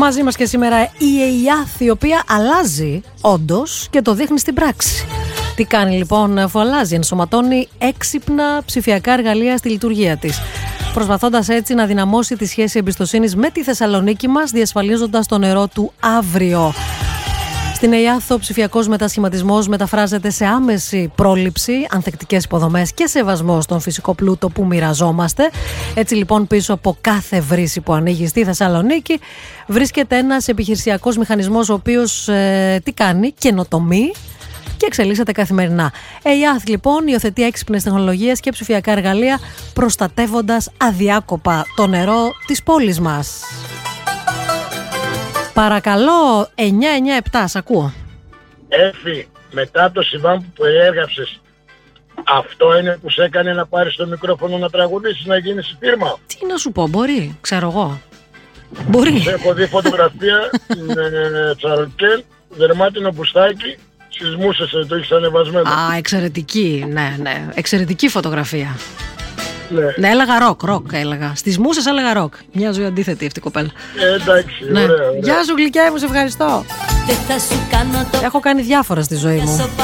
Μαζί μας και σήμερα η ΕΙΑΘ, η οποία αλλάζει όντως και το δείχνει στην πράξη. Τι κάνει λοιπόν αφού αλλάζει? Ενσωματώνει έξυπνα ψηφιακά εργαλεία στη λειτουργία της, προσπαθώντας έτσι να δυναμώσει τη σχέση εμπιστοσύνης με τη Θεσσαλονίκη μας, διασφαλίζοντας το νερό του αύριο. Στην ΕΙΑΘ ο ψηφιακός μετασχηματισμός μεταφράζεται σε άμεση πρόληψη, ανθεκτικές υποδομές και σεβασμό στον φυσικό πλούτο που μοιραζόμαστε. Έτσι λοιπόν, πίσω από κάθε βρύση που ανοίγει στη Θεσσαλονίκη βρίσκεται ένας επιχειρησιακός μηχανισμός, ο οποίος τι κάνει? Καινοτομεί και εξελίσσεται καθημερινά. ΕΙΑΘ λοιπόν υιοθετεί έξυπνες τεχνολογίες και ψηφιακά εργαλεία, προστατεύοντας αδιάκοπα το νερό της πόλης μας. Παρακαλώ, 997, σ' ακούω. Έφη, μετά το συμβάν που περιέγραψες, αυτό είναι που σε έκανε να πάρεις το μικρόφωνο να τραγουδήσεις, να γίνεις φίρμα? Τι να σου πω, μπορεί, ξέρω εγώ. Μπορεί. Έχω δει φωτογραφία με τσαροκέλ, δερμάτινο μπουστάκι, στις μούσες το έχεις ανεβασμένο. Α, εξαιρετική, ναι, εξαιρετική φωτογραφία. Ναι, έλεγα ροκ έλεγα. Στις μούσες έλεγα ροκ. Μια ζωή αντίθετη αυτή η κοπέλα. Εντάξει, ναι. ωραία. Γεια σου γλυκιά μου, σε ευχαριστώ. Έχω κάνει διάφορα στη ζωή μου.